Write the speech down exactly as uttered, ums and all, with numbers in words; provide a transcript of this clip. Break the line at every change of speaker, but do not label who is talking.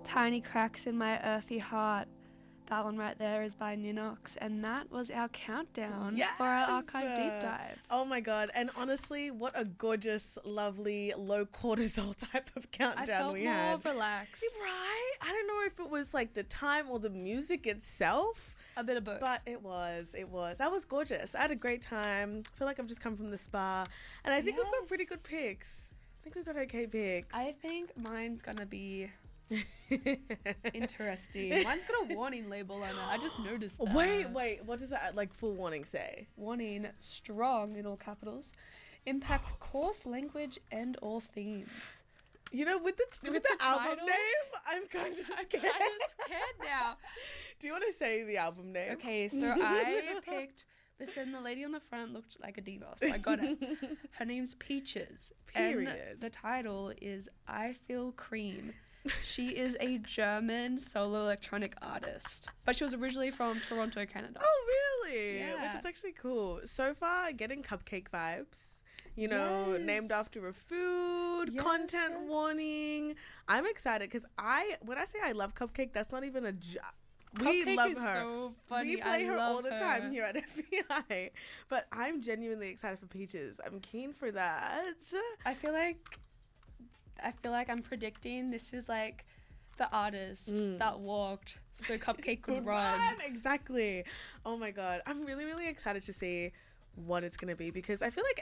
Tiny Cracks in My Earthy Heart. That one right there is by Ninox, and that was our countdown
yes!
for our archive deep dive.
Oh my god, and honestly, what a gorgeous, lovely, low cortisol type of countdown
I felt
we
more
had.
relaxed.
Right? I don't know if it was like the time or the music itself.
A bit of both.
But it was, it was. That was gorgeous. I had a great time. I feel like I've just come from the spa, and I think
Yes.
we've got pretty good picks. I think we've got okay picks.
I think mine's gonna be interesting. Mine's got a warning label on it. I just noticed that.
Wait, wait. What does that, like, full warning say?
Warning, strong in all capitals, impact coarse language and all themes.
You know, with the with,
With
the,
the
album
title?
name, I'm kind of
I'm
scared.
kind of scared now.
Do you want to say the album name?
Okay, so I picked. Listen, the lady on the front looked like a diva, so I got it. Her name's Peaches.
Period.
And the title is I Feel Cream. She is a German solo electronic artist, but she was originally from Toronto, Canada.
Oh, really?
Yeah.
Like, it's actually cool. So far, getting cupcake vibes. You know,
Yes.
named after a food,
Yes,
content
yes.
warning. I'm excited because I, when I say I love Cupcake, that's not even a joke. We
Cupcake
love
is
her.
so funny.
We play
I
her
love
all the
her.
time here at F B I. But I'm genuinely excited for Peaches. I'm keen for that.
I feel like I feel like I'm predicting this is like the artist
Mm.
that walked so Cupcake could
Good
run.
run. Exactly. Oh my god. I'm really, really excited to see what it's going to be because I feel like